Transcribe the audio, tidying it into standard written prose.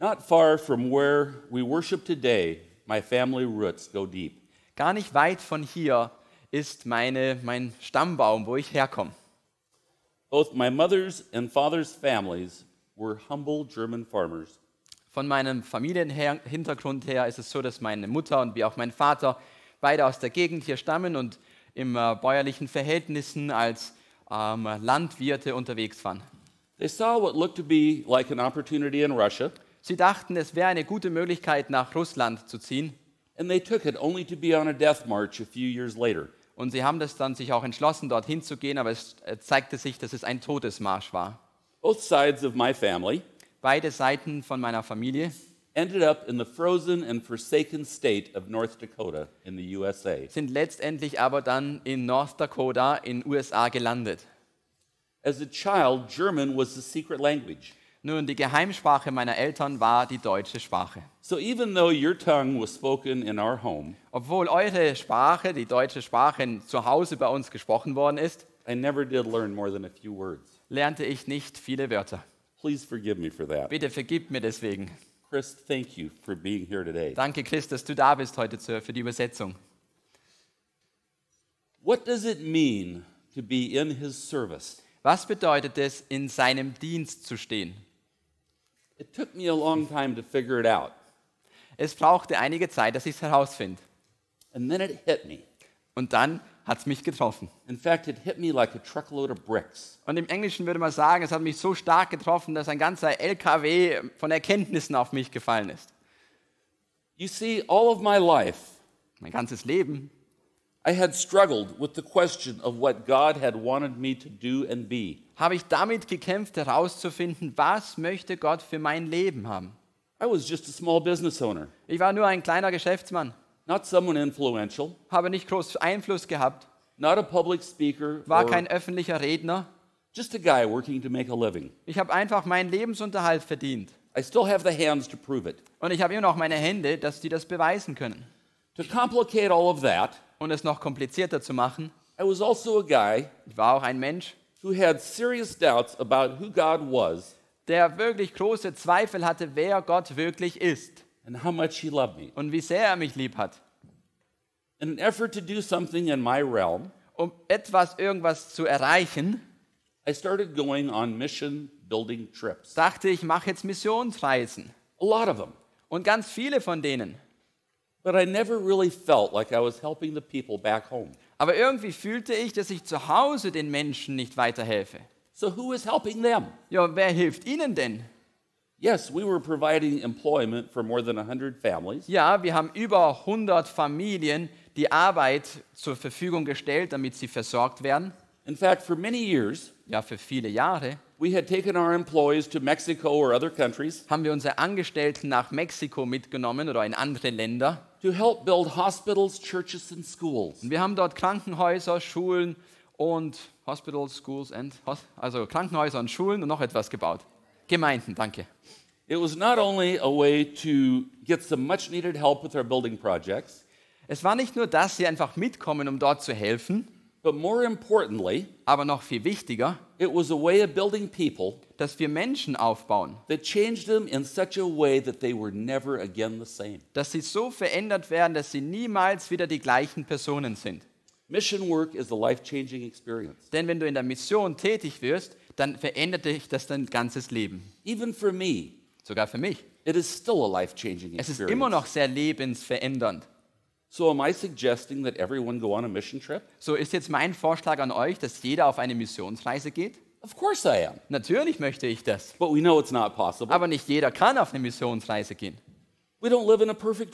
Not far from where we worship today, my family roots go deep. Gar nicht weit von hier ist mein Stammbaum, wo ich herkomme. Both my mother's and father's families were humble German farmers. Von meinem Familienhintergrund her ist es so, dass meine Mutter und wie auch mein Vater beide aus der Gegend hier stammen und in bäuerlichen Verhältnissen als Landwirte unterwegs waren. They saw what looked to be like an opportunity in Russia, Sie dachten, es wäre eine gute Möglichkeit, nach Russland zu ziehen. and they took it only to be on a death march a few years later. Und sie haben das dann sich auch entschlossen, dorthin zu gehen, aber es zeigte sich, dass es ein Todesmarsch war. Both sides of my family Beide Seiten von meiner Familie ended up in the frozen and forsaken state of North Dakota in the USA. sind letztendlich aber dann in North Dakota in USA gelandet. As a child, German was the secret language. Nun, die Geheimsprache meiner Eltern war die deutsche Sprache. So even though your tongue was spoken in our home, Obwohl eure Sprache, die deutsche Sprache, zu Hause bei uns gesprochen worden ist, I never did learn more than a few words. lernte ich nicht viele Wörter. Please forgive me for that. Bitte vergib mir deswegen. Chris, thank you for being here today. Danke, Chris, dass du da bist heute für die Übersetzung. What does it mean to be in his service? Was bedeutet es, in seinem Dienst zu stehen? It took me a long time to figure it out. Es brauchte einige Zeit, dass ich es herausfinde. And then it hit me. Und dann hat es mich getroffen. In fact, it hit me like a truckload of bricks. Und im Englischen würde man sagen, es hat mich so stark getroffen, dass ein ganzer LKW von Erkenntnissen auf mich gefallen ist. You see, all of my life, Mein ganzes Leben I had struggled with the question of what God had wanted me to do and be. habe ich damit gekämpft, herauszufinden, was möchte Gott für mein Leben haben. I was just a small business owner, Ich war nur ein kleiner Geschäftsmann, not someone influential, habe nicht groß Einfluss gehabt, not a public speaker, war or kein öffentlicher Redner. just a guy working to make a living. Ich habe einfach meinen Lebensunterhalt verdient. I still have the hands to prove it. Und ich habe immer noch meine Hände, dass die das beweisen können. To complicate all of that, Und es noch komplizierter zu machen, I was also a guy ich war auch ein Mensch, who had serious doubts about who God was der wirklich große Zweifel hatte, wer Gott wirklich ist and how much he loved me. und wie sehr er mich lieb hat. In an effort to do something in my realm, Um irgendwas zu erreichen, I started going on mission building trips. dachte ich, mache jetzt Missionsreisen. A lot of them. Und ganz viele von denen. But I never really felt like I was helping the people back home. Aber irgendwie fühlte ich, dass ich zu Hause den Menschen nicht weiterhelfe. So who is helping them? Ja, wer hilft ihnen denn? Yes, we were providing employment for more than 100 families. Ja, wir haben über 100 Familien die Arbeit zur Verfügung gestellt, damit sie versorgt werden. In fact, for many years, Ja, für viele Jahre we had taken our employees to Mexico or other countries haben wir unsere Angestellten nach Mexiko mitgenommen oder in andere Länder. to help build hospitals, churches, and schools. Und wir haben dort Krankenhäuser, Schulen und Hospitals, Schools also Krankenhäuser und Schulen und noch etwas gebaut. Gemeinden, danke. It was not only a way to get some much needed help with our building projects, Es war nicht nur, dass sie einfach mitkommen, um dort zu helfen, but more importantly, aber noch viel wichtiger, it was a way of building people dass wir Menschen aufbauen, that changed them in such a way that they were never again the same. dass sie so verändert werden, dass sie niemals wieder die gleichen Personen sind. Mission work is a life-changing experience. Denn wenn du in der Mission tätig wirst, dann verändert dich das dein ganzes Leben. Even for me, Sogar für mich. it is still a life-changing Es ist experience. immer noch sehr lebensverändernd. So am I suggesting that everyone go on a mission trip? So ist jetzt mein Vorschlag an euch, dass jeder auf eine Missionsreise geht? Of course I am. Natürlich möchte ich das. But we know it's not possible. Aber nicht jeder kann auf eine Missionsreise gehen. We don't live in a perfect